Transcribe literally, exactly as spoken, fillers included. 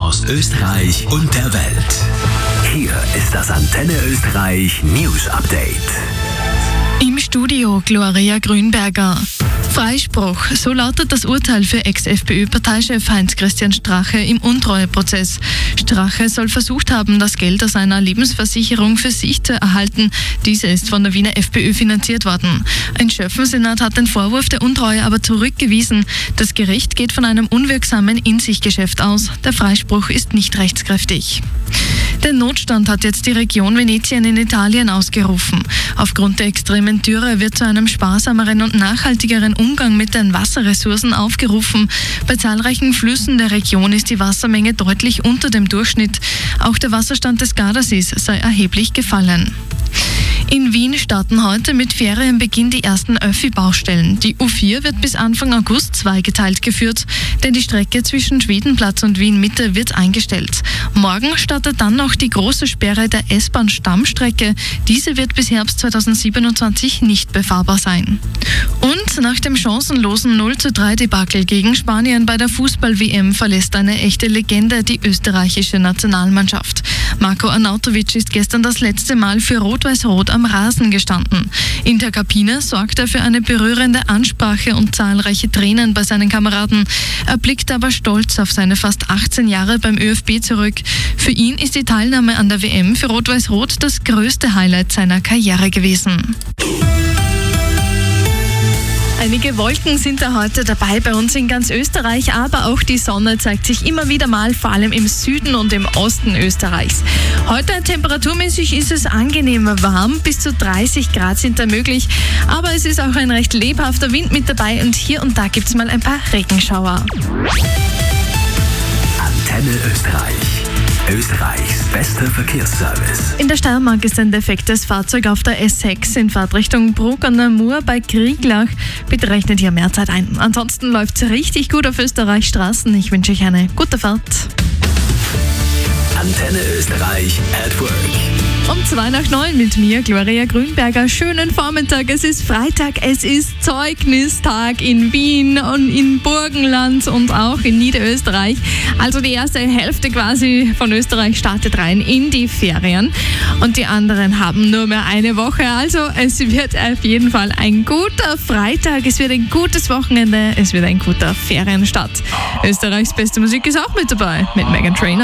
aus Österreich und der Welt. Hier ist das Antenne Österreich News Update. Im Studio Gloria Grünberger. Freispruch, so lautet das Urteil für Ex-FPÖ-Parteichef Heinz-Christian Strache im Untreueprozess. Strache soll versucht haben, das Geld aus einer Lebensversicherung für sich zu erhalten. Diese ist von der Wiener FPÖ finanziert worden. Ein Schöffensenat hat den Vorwurf der Untreue aber zurückgewiesen. Das Gericht geht von einem unwirksamen In-sich-Geschäft aus. Der Freispruch ist nicht rechtskräftig. Der Notstand hat jetzt die Region Venetien in Italien ausgerufen. Aufgrund der extremen Dürre wird zu einem sparsameren und nachhaltigeren Umgang mit den Wasserressourcen aufgerufen. Bei zahlreichen Flüssen der Region ist die Wassermenge deutlich unter dem Durchschnitt. Auch der Wasserstand des Gardasees sei erheblich gefallen. In Wien starten heute mit Ferienbeginn die ersten Öffi-Baustellen. Die U vier wird bis Anfang August zweigeteilt geführt, denn die Strecke zwischen Schwedenplatz und Wien-Mitte wird eingestellt. Morgen startet dann noch die große Sperre der S-Bahn-Stammstrecke. Diese wird bis Herbst zweitausendsiebenundzwanzig nicht befahrbar sein. Und nach dem chancenlosen null zu drei Debakel gegen Spanien bei der Fußball-W M verlässt eine echte Legende die österreichische Nationalmannschaft. Marko Arnautovic ist gestern das letzte Mal für Rot-Weiß-Rot am Rasen gestanden. In der Kabine sorgt er für eine berührende Ansprache und zahlreiche Tränen bei seinen Kameraden. Er blickt aber stolz auf seine fast achtzehn Jahre beim ÖFB zurück. Für ihn ist die Teilnahme an der W M für Rot-Weiß-Rot das größte Highlight seiner Karriere gewesen. Einige Wolken sind da heute dabei bei uns in ganz Österreich, aber auch die Sonne zeigt sich immer wieder mal, vor allem im Süden und im Osten Österreichs. Heute temperaturmäßig ist es angenehm warm, bis zu dreißig Grad sind da möglich, aber es ist auch ein recht lebhafter Wind mit dabei und hier und da gibt es mal ein paar Regenschauer. Antenne Österreich. Österreichs bester Verkehrsservice. In der Steiermark ist ein defektes Fahrzeug auf der S sechs in Fahrtrichtung Bruck an der Mur bei Krieglach. Bitte rechnet hier mehr Zeit ein. Ansonsten läuft es richtig gut auf Österreichs Straßen. Ich wünsche euch eine gute Fahrt. Antenne Österreich at Work. Um zwei nach neun mit mir, Gloria Grünberger. Schönen Vormittag. Es ist Freitag, es ist Zeugnistag in Wien und in Burgenland und auch in Niederösterreich. Also die erste Hälfte quasi von Österreich startet rein in die Ferien und die anderen haben nur mehr eine Woche. Also es wird auf jeden Fall ein guter Freitag, es wird ein gutes Wochenende, es wird ein guter Ferienstart. Österreichs beste Musik ist auch mit dabei, mit Meghan Trainor.